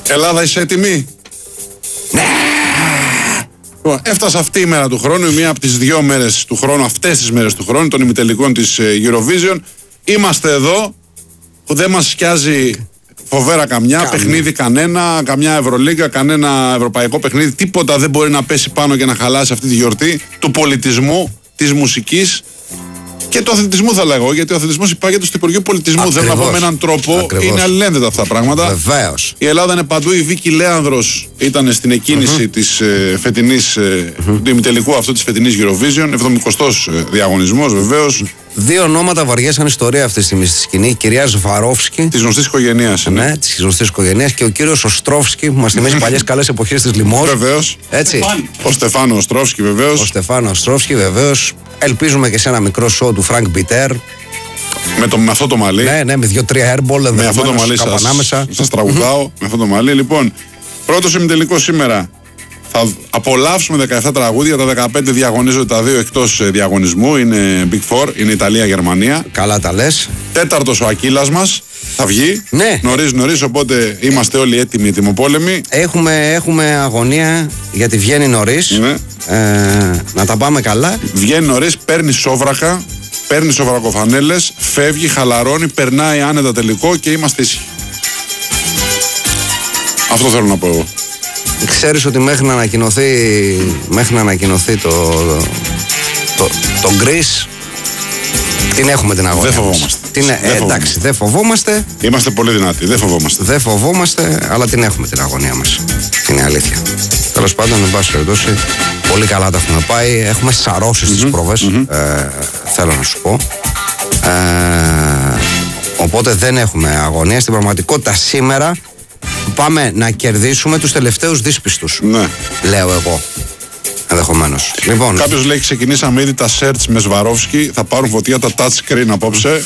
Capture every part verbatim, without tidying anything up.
Ελλάδα, είσαι έτοιμη? Ναι. Έφτασε αυτή η μέρα του χρόνου, η μία από τις δύο μέρες του χρόνου, αυτές τις μέρες του χρόνου, των ημιτελικών της Eurovision. Είμαστε εδώ, που δεν μας σκιάζει φοβέρα καμιά, καμιά, παιχνίδι κανένα, καμιά Ευρωλίγκα, κανένα ευρωπαϊκό παιχνίδι, τίποτα δεν μπορεί να πέσει πάνω και να χαλάσει αυτή τη γιορτή του πολιτισμού, της μουσικής και του αθλητισμού, θα λέγω, γιατί ο αθλητισμός υπάγεται στο Υπουργείο Πολιτισμού. Ακριβώς. Θέλω να πω με έναν τρόπο, Ακριβώς. είναι αλληλένδετα αυτά τα πράγματα. Βεβαίως. Η Ελλάδα είναι παντού. Η Βίκη Λέανδρος ήταν στην εκκίνηση mm-hmm. της ε, φετινής, ε, mm-hmm. του ημιτελικού αυτού της φετινής Eurovision. εβδομηκοστός ε, διαγωνισμός, βεβαίως. Δύο ονόματα βαριέσαν ιστορία αυτή τη στιγμή στη σκηνή. Η κυρία Σβαρόφσκι. Της γνωστής οικογένειας. Ναι, ναι της γνωστής οικογένειας. Και ο κύριος Οστρόφσκι, που μας θυμίζει παλιές καλές εποχές της Λιμός. Βεβαίως. Έτσι. Ο Στεφάνο Οστρόφσκι, βεβαίως. Ο Στεφάνο Οστρόφσκι, βεβαίως. Ελπίζουμε και σε ένα μικρό σοου του Φρανκ Μπιτέρ. Με, το, με αυτό το μαλλί. Ναι, ναι, με δύο-τρία airball. Με αυτό το μαλλί σας, σας τραγουδάω. Με αυτό το μαλλί. Λοιπόν, πρώτος ημιτελικό σήμερα. Θα απολαύσουμε δεκαεπτά τραγούδια. Τα δεκαπέντε διαγωνίζονται, τα δύο εκτός διαγωνισμού. Είναι Big Four, είναι Ιταλία-Γερμανία. Καλά τα λες. Τέταρτος ο Ακύλας μας. Θα βγει. Ναι. Νωρίς νωρίς, οπότε είμαστε όλοι έτοιμοι, ετοιμοπόλεμοι. Έχουμε, έχουμε αγωνία γιατί βγαίνει νωρίς. Ναι. Ε, να τα πάμε καλά. Βγαίνει νωρίς, παίρνει σόβρακα, παίρνει σοβρακοφανέλες, φεύγει, χαλαρώνει, περνάει άνετα τελικό και είμαστε ήσυχοι. Αυτό θέλω να πω εγώ. Ξέρεις ότι μέχρι να ανακοινωθεί, μέχρι να ανακοινωθεί το, το, το Greece, την έχουμε την αγωνία. Δεν φοβόμαστε. Την, δεν ε, εντάξει, φοβόμαστε. δεν φοβόμαστε. Είμαστε πολύ δυνατοί, δεν φοβόμαστε. Δεν φοβόμαστε, αλλά την έχουμε την αγωνία μας. Είναι αλήθεια. Τέλος πάντων, εν πάση περιπτώσει, πολύ καλά τα έχουμε πάει. Έχουμε σαρώσει mm-hmm. τις πρόβες, mm-hmm. ε, θέλω να σου πω. Ε, οπότε δεν έχουμε αγωνία. Στην πραγματικότητα σήμερα πάμε να κερδίσουμε τους τελευταίους δύσπιστους. Ναι. Λέω εγώ. Ενδεχομένως. Λοιπόν. Κάποιος λέει: ξεκινήσαμε ήδη τα search με Σβαρόφσκι. Θα πάρουν φωτιά τα touch screen απόψε.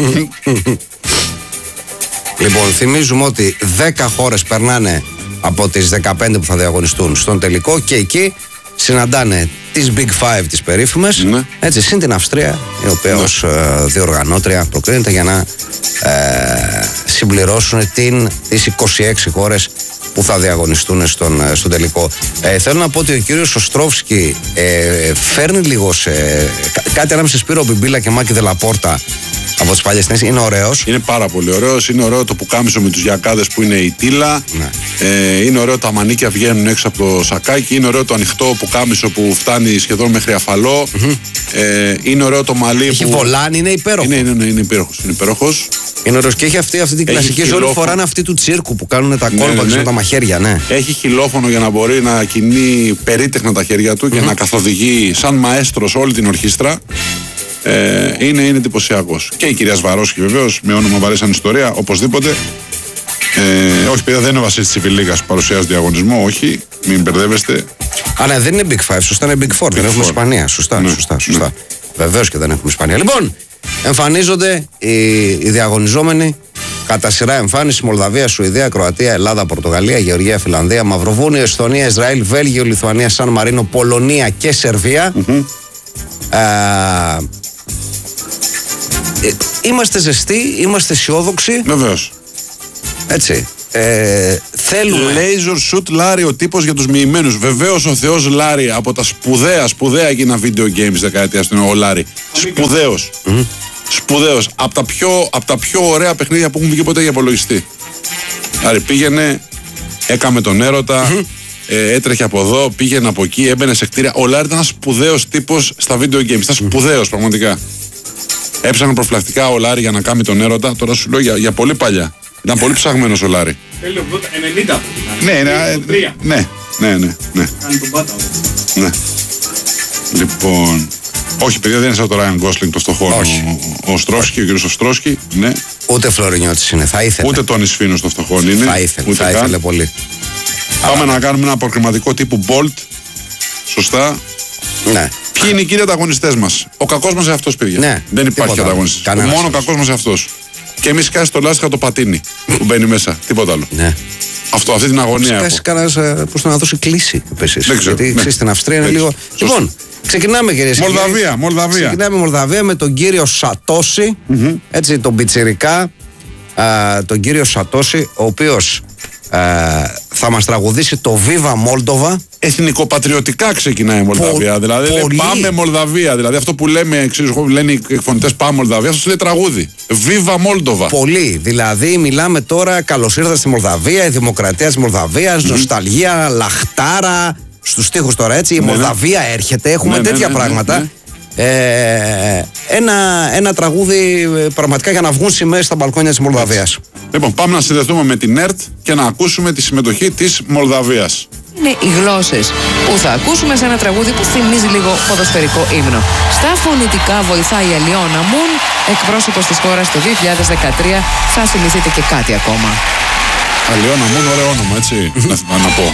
Λοιπόν, θυμίζουμε ότι δέκα χώρες περνάνε από τις δεκαπέντε που θα διαγωνιστούν στον τελικό και εκεί συναντάνε τις Big Five, τις περίφημες. Ναι. Έτσι, συν την Αυστρία, η οποία ναι. ως ε, διοργανώτρια προκρίνεται για να ε, συμπληρώσουν την, τις είκοσι έξι χώρες που θα διαγωνιστούν στον, στον τελικό. Ε, θέλω να πω ότι ο κύριος Οστρόφσκι ε, φέρνει λίγο σε, κά, κάτι ανάμεσα Σπύρο Μπιμπίλα και Μάκη Δελαπόρτα από τις παλιές ταινίες. Είναι ωραίος. Είναι πάρα πολύ ωραίος. Είναι ωραίο το πουκάμισο με τους γιακάδες που είναι η τίλα. Ναι. Ε, είναι ωραίο τα μανίκια βγαίνουν έξω από το σακάκι. Είναι ωραίο το ανοιχτό πουκάμισο που φτάνει σχεδόν μέχρι αφαλό. Mm-hmm. Ε, είναι ωραίο το μαλλί. Έχει που... βολάνι, είναι υπέροχο. Είναι, είναι, είναι, είναι υπέροχος. Είναι υπέροχος. Είναι ωραίος και έχει αυτή, αυτή την έχει κλασική ζωή που φοράνε αυτή του τσίρκου που κάνουν τα ναι, κόλπα ναι, και ναι. τα μαχαίρια. Ναι. Έχει χιλόφωνο για να μπορεί να κινεί περίτεχνα τα χέρια του mm-hmm. και να καθοδηγεί σαν μαέστρος όλη την ορχήστρα. Ε, είναι, είναι εντυπωσιακός. Και η κυρία Σβαρόφσκι βεβαίως, με όνομα βαρέσαν ιστορία, οπωσδήποτε. Ε, όχι, παιδιά, δεν είναι ο Βασίλης Τσιβιλίκας που παρουσιάζει διαγωνισμό, όχι, μην μπερδεύεστε. Α, ναι, δεν είναι Big Five, σωστά είναι Big Four. Big δεν έχουμε Ισπανία. Σωστά, ναι, σωστά, σωστά. Ναι. Βεβαίως και δεν έχουμε Ισπανία. Λοιπόν, εμφανίζονται οι, οι διαγωνιζόμενοι κατά σειρά εμφάνιση: Μολδαβία, Σουηδία, Κροατία, Ελλάδα, Πορτογαλία, Γεωργία, Φιλανδία, Μαυροβούνιο, Εσθονία, Ισραήλ, Βέλγιο, Λιθουανία, Σαν Μαρίνο, Πολωνία και Σερβία. Mm-hmm. Ε, ε, είμαστε ζεστοί, είμαστε αισιόδοξοι. Βεβαίως. Έτσι. Ε, θέλουμε. Laser shoot Λάρι, ο τύπος για τους μοιημένους. Βεβαίως ο Θεός Λάρι, από τα σπουδαία, σπουδαία εκείνα video games δεκαετίας του, ο Λάρι. Σπουδαίος. Mm-hmm. Σπουδαίος. Από τα, πιο, από τα πιο ωραία παιχνίδια που έχουν βγει ποτέ για υπολογιστή. Λάρι πήγαινε, έκαμε τον έρωτα. Mm-hmm. Ε, έτρεχε από εδώ, πήγαινε από εκεί, έμπαινε σε κτίρια. Ο Λάρι ήταν ένας σπουδαίος τύπος στα video games. Ήταν σπουδαίος πραγματικά. Έψανε προφυλακτικά ο Λάρι για να κάνει τον έρωτα. Τώρα σου λέω για, για πολύ παλιά. Ήταν πολύ ψαγμένος ο Λάρι. Τέλειο, ενενήντα. Ναι, ναι, ναι, ναι, ναι, ναι. Κάνει τον πάτα. Ναι. Λοιπόν. Όχι, παιδιά, δεν είναι σαν το Ράιαν Γκόσλινγκ το φτωχό. Ο Οστρόφσκι, ο κύριος Οστρόφσκι, ναι. Ούτε Φλωρινιώτης είναι, θα ήθελε. Ούτε Τόνις Φίνος το φτωχό είναι. Θα ήθελε, θα ήθελε πολύ. Πάμε να κάνουμε ένα προκριματικό τύπου Bolt. Σωστά. Ναι. Ποιοι είναι οι κύριοι ανταγωνιστές μας? Ο κακός μας εαυτός, παιδιά. Ναι. Δεν υπάρχει ανταγωνιστής. Μόνο ο κακός μας εαυτός. Και εμείς κάσει το λάστιχα το πατίνι που μπαίνει μέσα. Τίποτα άλλο. Ναι. Αυτό, αυτή την αγωνία. Κάσει κανένας προς το να δώσει κλίση επίσης. Δεν ξέρω. Γιατί ναι. στην Αυστρία είναι λίγο. Λοιπόν, ξεκινάμε κυρίες και κύριοι. Μολδαβία, Μολδαβία. Ξεκινάμε Μολδαβία με τον κύριο Σατόση. Mm-hmm. Έτσι, τον πιτσιρικά. Α, τον κύριο Σατόση, ο οποίος ε, θα μας τραγουδήσει το Viva Moldova. Εθνικοπατριωτικά ξεκινάει η Μολδαβία. Πο, δηλαδή πολύ. πάμε Μολδαβία. Δηλαδή αυτό που λέμε, ξέρεις, λένε οι εκφωνητές πάμε Μολδαβία, αυτό είναι τραγούδι. Viva Moldova. Πολύ. Δηλαδή μιλάμε τώρα, καλώς ήρθα στη Μολδαβία, η δημοκρατία της Μολδαβίας, mm-hmm. νοσταλγία, λαχτάρα. Στους στίχους τώρα έτσι, η ναι, Μολδαβία ναι. έρχεται, έχουμε ναι, τέτοια ναι, ναι, πράγματα. Ναι, ναι. Ε, ένα, ένα τραγούδι πραγματικά για να βγουν σημαίες στα μπαλκόνια της Μολδαβίας. Λοιπόν, πάμε να συνδεθούμε με την ΕΡΤ και να ακούσουμε τη συμμετοχή της Μολδαβίας. Είναι οι γλώσσες που θα ακούσουμε σε ένα τραγούδι που θυμίζει λίγο ποδοσφαιρικό ύμνο. Στα φωνητικά βοηθάει η Αλιώνα Μουν, εκπρόσωπος της χώρας το δύο χιλιάδες δεκατρία. Θα θυμηθείτε και κάτι ακόμα. Αλιώνα Μουν, ωραίο όνομα, έτσι να, να πω.